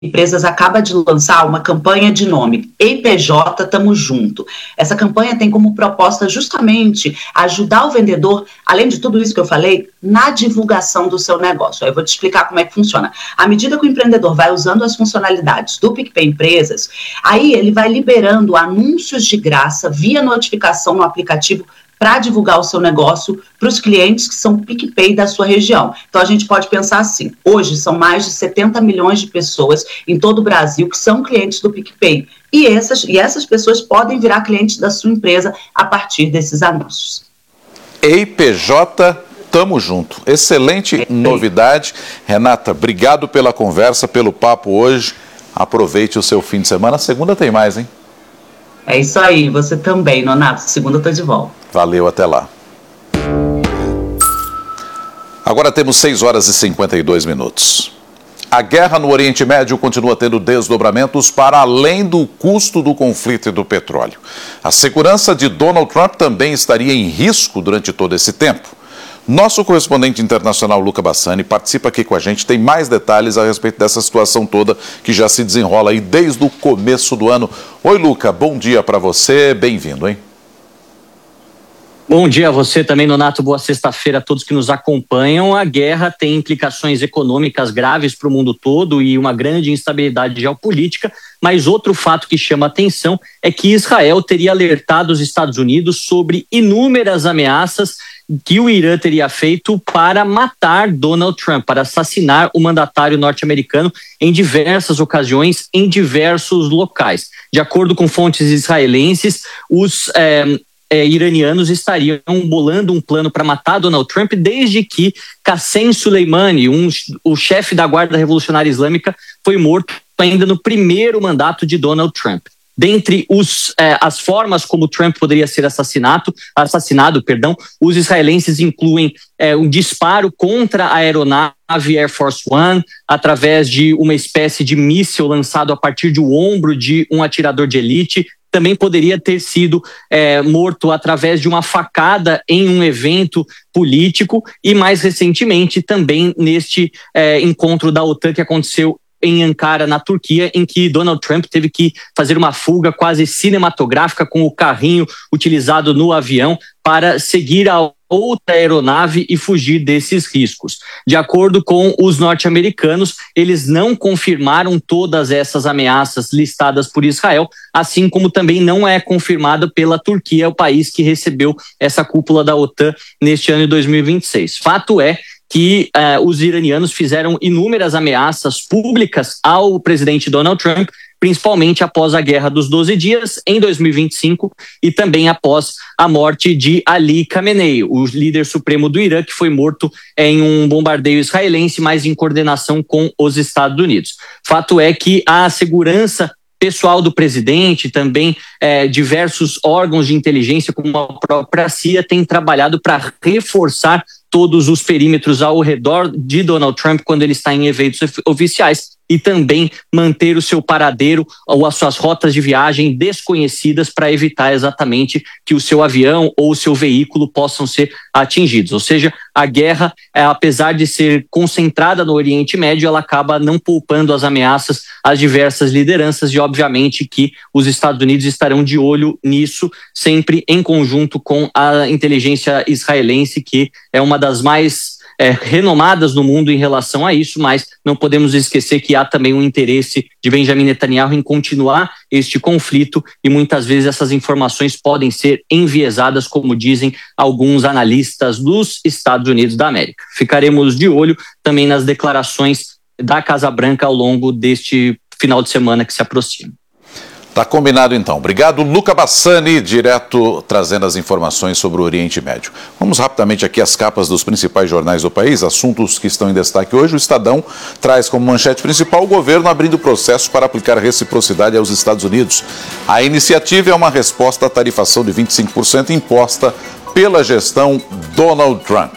Empresas acaba de lançar uma campanha de nome Ei PJ, Tamo Junto. Essa campanha tem como proposta justamente ajudar o vendedor, além de tudo isso que eu falei, na divulgação do seu negócio. Aí eu vou te explicar como é que funciona. À medida que o empreendedor vai usando as funcionalidades do PicPay Empresas, aí ele vai liberando anúncios de graça via notificação no aplicativo para divulgar o seu negócio para os clientes que são PicPay da sua região. Então, a gente pode pensar assim, hoje são mais de 70 milhões de pessoas em todo o Brasil que são clientes do PicPay. E essas pessoas podem virar clientes da sua empresa a partir desses anúncios. Ei PJ, tamo junto. Excelente novidade. Renata, obrigado pela conversa, pelo papo hoje. Aproveite o seu fim de semana. Segunda tem mais, hein? É isso aí, você também, Nonato. Segunda eu tô de volta. Valeu, até lá. Agora temos 6 horas e 52 minutos. A guerra no Oriente Médio continua tendo desdobramentos para além do custo do conflito e do petróleo. A segurança de Donald Trump também estaria em risco durante todo esse tempo. Nosso correspondente internacional, Luca Bassani, participa aqui com a gente, tem mais detalhes a respeito dessa situação toda que já se desenrola aí desde o começo do ano. Oi, Luca, bom dia para você, bem-vindo, hein? Bom dia a você também, Nonato. Boa sexta-feira a todos que nos acompanham. A guerra tem implicações econômicas graves para o mundo todo e uma grande instabilidade geopolítica, mas outro fato que chama atenção é que Israel teria alertado os Estados Unidos sobre inúmeras ameaças que o Irã teria feito para matar Donald Trump, para assassinar o mandatário norte-americano em diversas ocasiões, em diversos locais. De acordo com fontes israelenses, os iranianos estariam bolando um plano para matar Donald Trump desde que Qassem Soleimani, o chefe da Guarda Revolucionária Islâmica, foi morto ainda no primeiro mandato de Donald Trump. Dentre as formas como Trump poderia ser assassinado, os israelenses incluem um disparo contra a aeronave Air Force One através de uma espécie de míssil lançado a partir do ombro de um atirador de elite. Também poderia ter sido morto através de uma facada em um evento político e, mais recentemente, também neste encontro da OTAN que aconteceu em Ankara, na Turquia, em que Donald Trump teve que fazer uma fuga quase cinematográfica com o carrinho utilizado no avião para seguir a outra aeronave e fugir desses riscos. De acordo com os norte-americanos, eles não confirmaram todas essas ameaças listadas por Israel, assim como também não é confirmado pela Turquia, o país que recebeu essa cúpula da OTAN neste ano de 2026. Fato é que os iranianos fizeram inúmeras ameaças públicas ao presidente Donald Trump, principalmente após a Guerra dos 12 Dias, em 2025, e também após a morte de Ali Khamenei, o líder supremo do Irã, que foi morto em um bombardeio israelense, mas em coordenação com os Estados Unidos. Fato é que a segurança pessoal do presidente, também diversos órgãos de inteligência, como a própria CIA, têm trabalhado para reforçar todos os perímetros ao redor de Donald Trump quando ele está em eventos oficiais e também manter o seu paradeiro ou as suas rotas de viagem desconhecidas para evitar exatamente que o seu avião ou o seu veículo possam ser atingidos. Ou seja, a guerra, apesar de ser concentrada no Oriente Médio, ela acaba não poupando as ameaças às diversas lideranças e, obviamente, que os Estados Unidos estarão de olho nisso, sempre em conjunto com a inteligência israelense, que é uma das mais renomadas no mundo em relação a isso, mas não podemos esquecer que há também um interesse de Benjamin Netanyahu em continuar este conflito e muitas vezes essas informações podem ser enviesadas, como dizem alguns analistas dos Estados Unidos da América. Ficaremos de olho também nas declarações da Casa Branca ao longo deste final de semana que se aproxima. Tá combinado então. Obrigado, Luca Bassani, direto trazendo as informações sobre o Oriente Médio. Vamos rapidamente aqui às capas dos principais jornais do país, assuntos que estão em destaque hoje. O Estadão traz como manchete principal o governo abrindo processo para aplicar reciprocidade aos Estados Unidos. A iniciativa é uma resposta à tarifação de 25% imposta pela gestão Donald Trump.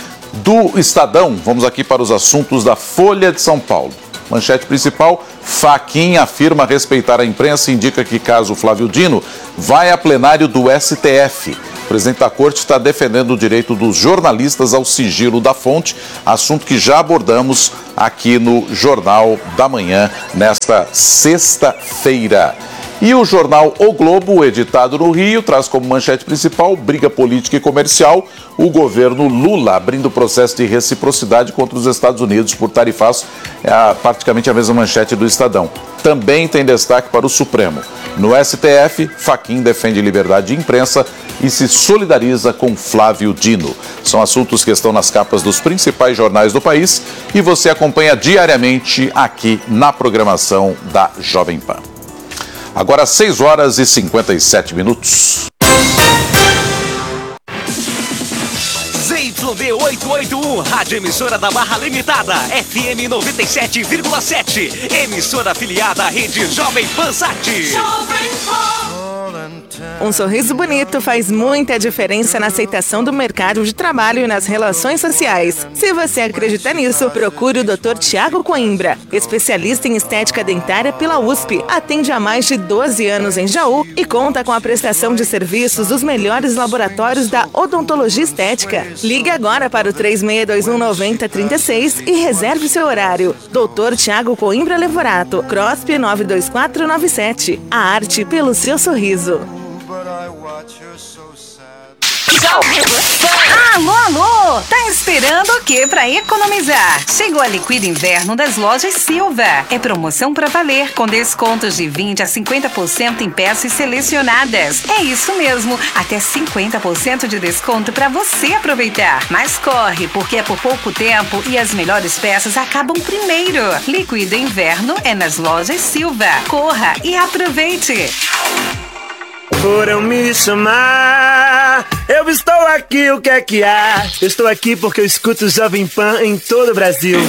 Do Estadão, vamos aqui para os assuntos da Folha de São Paulo. Manchete principal, Fachin afirma respeitar a imprensa e indica que caso Flávio Dino vai a plenário do STF. presidente da Corte está defendendo o direito dos jornalistas ao sigilo da fonte, assunto que já abordamos aqui no Jornal da Manhã, nesta sexta-feira. E o jornal O Globo, editado no Rio, traz como manchete principal: briga política e comercial, o governo Lula abrindo processo de reciprocidade contra os Estados Unidos por tarifaço. É praticamente a mesma manchete do Estadão. Também tem destaque para o Supremo. No STF, Fachin defende liberdade de imprensa e se solidariza com Flávio Dino. São assuntos que estão nas capas dos principais jornais do país e você acompanha diariamente aqui na programação da Jovem Pan. Agora 6 horas e 57 minutos. ZYD 881, rádio emissora da Barra Limitada, FM 97,7, emissora afiliada à rede Jovem Pan Sat. Um sorriso bonito faz muita diferença na aceitação do mercado de trabalho e nas relações sociais. Se você acredita nisso, procure o Dr. Tiago Coimbra, especialista em estética dentária pela USP. Atende há mais de 12 anos em Jaú e conta com a prestação de serviços dos melhores laboratórios da odontologia estética. Ligue agora para o 3621-9036 e reserve seu horário. Dr. Tiago Coimbra Levorato, CROSP 92497. A arte pelo seu sorriso. Alô, tá esperando o que pra economizar? Chegou a Liquida Inverno das Lojas Silva. É promoção pra valer, com descontos de 20% a 50% em peças selecionadas. É isso mesmo, até 50% de desconto pra você aproveitar. Mas corre, porque é por pouco tempo e as melhores peças acabam primeiro. Liquida Inverno é nas Lojas Silva. Corra e aproveite! Foram me chamar, eu estou aqui, o que é que há? Eu estou aqui porque eu escuto Jovem Pan em todo o Brasil.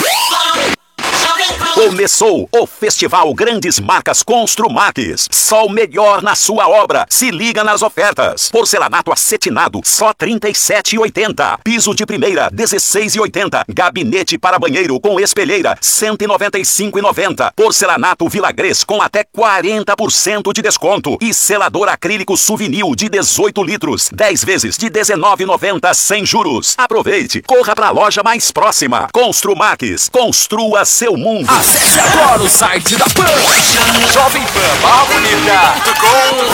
Começou o Festival Grandes Marcas Construmax. Só o melhor na sua obra. Se liga nas ofertas. Porcelanato acetinado, só R$ 37,80. Piso de primeira, R$ 16,80. Gabinete para banheiro com espelheira, R$ 195,90. Porcelanato Villagrés com até 40% de desconto. E selador acrílico Souvenir de 18 litros. 10 vezes de R$ 19,90 sem juros. Aproveite. Corra para a loja mais próxima. Construmax. Construa seu mundo. Acesse agora o site da Pan, Jovem Pan Barra Bonita.com.